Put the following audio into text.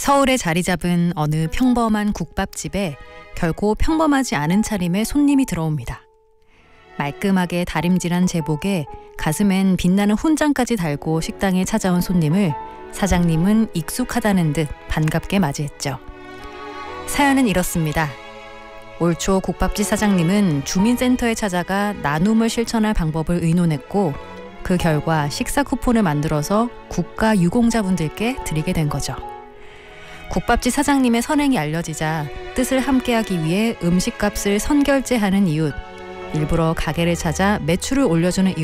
서울에 자리 잡은 어느 평범한 국밥집에 결코 평범하지 않은 차림의 손님이 들어옵니다. 말끔하게 다림질한 제복에 가슴엔 빛나는 훈장까지 달고 식당에 찾아온 손님을 사장님은 익숙하다는 듯 반갑게 맞이했죠. 사연은 이렇습니다. 올 초 국밥집 사장님은 주민센터에 찾아가 나눔을 실천할 방법을 의논했고 그 결과 식사 쿠폰을 만들어서 국가 유공자분들께 드리게 된 거죠. 국밥집 사장님의 선행이 알려지자 뜻을 함께하기 위해 음식값을 선결제하는 이웃, 일부러 가게를 찾아 매출을 올려주는 이웃